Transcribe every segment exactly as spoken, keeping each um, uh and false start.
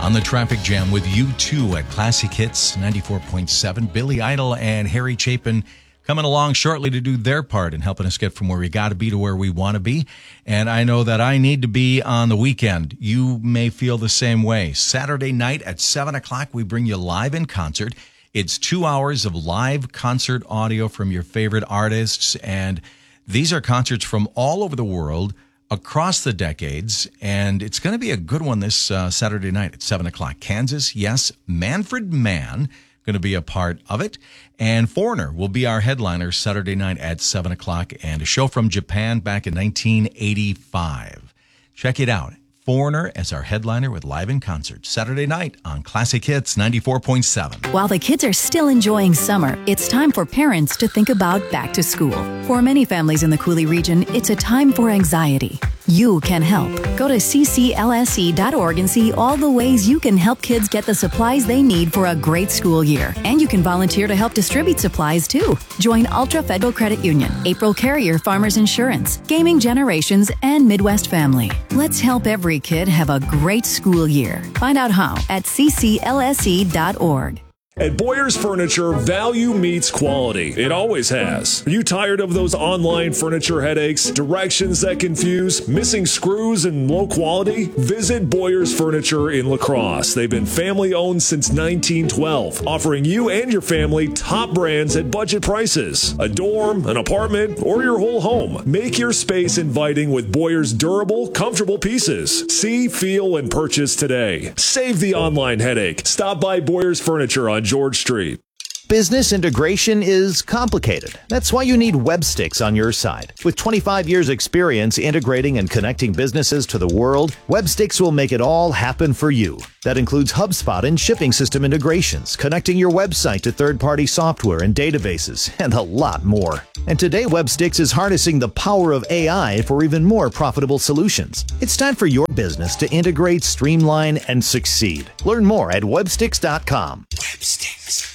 on the traffic jam with you two at Classic Hits ninety-four point seven. Billy Idol and Harry Chapin coming along shortly to do their part in helping us get from where we got to be to where we want to be. And I know that I need to be on the weekend. You may feel the same way. Saturday night at seven o'clock, we bring you live in concert. It's two hours of live concert audio from your favorite artists. And these are concerts from all over the world, across the decades, and it's going to be a good one this uh, Saturday night at seven o'clock. Kansas, yes, Manfred Mann going to be a part of it, and Foreigner will be our headliner Saturday night at seven o'clock, and a show from Japan back in nineteen eighty-five. Check it out. Foreigner as our headliner with live in concert Saturday night on Classic Hits ninety-four point seven. While the kids are still enjoying summer, it's time for parents to think about back to school. For many families in the Coulee region, it's a time for anxiety. You can help. Go to c c l s e dot org and see all the ways you can help kids get the supplies they need for a great school year. And you can volunteer to help distribute supplies, too. Join Ultra Federal Credit Union, April Carrier Farmers Insurance, Gaming Generations, and Midwest Family. Let's help every kid have a great school year. Find out how at c c l s e dot org. At Boyer's Furniture, value meets quality. It always has. Are you tired of those online furniture headaches, directions that confuse, missing screws, and low quality? Visit Boyer's Furniture in La Crosse. They've been family-owned since nineteen twelve, offering you and your family top brands at budget prices. A dorm, an apartment, or your whole home. Make your space inviting with Boyer's durable, comfortable pieces. See, feel, and purchase today. Save the online headache. Stop by Boyer's Furniture on George Street. Business integration is complicated. That's why you need Webstix on your side. With twenty-five years experience integrating and connecting businesses to the world, Webstix will make it all happen for you. That includes HubSpot and shipping system integrations, connecting your website to third-party software and databases, and a lot more. And today, Webstix is harnessing the power of A I for even more profitable solutions. It's time for your business to integrate, streamline, and succeed. Learn more at webstix dot com. Webstix.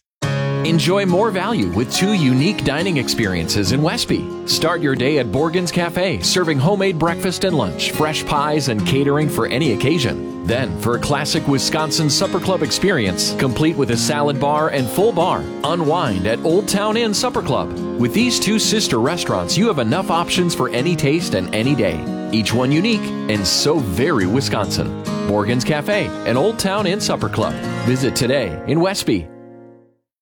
Enjoy more value with two unique dining experiences in Westby. Start your day at Borgen's Cafe, serving homemade breakfast and lunch, fresh pies, and catering for any occasion. Then, for a classic Wisconsin supper club experience, complete with a salad bar and full bar, unwind at Old Town Inn Supper Club. With these two sister restaurants, you have enough options for any taste and any day. Each one unique and so very Wisconsin. Borgen's Cafe and Old Town Inn Supper Club. Visit today in Westby.